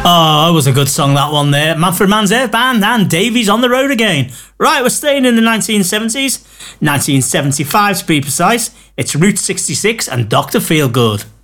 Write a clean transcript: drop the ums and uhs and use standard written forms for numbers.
Oh, it was a good song, that one there. Manfred Mann's Earth Band and Davies on the Road Again. Right, we're staying in the 1970s. 1975 to be precise. It's Route 66 and Dr. Feelgood.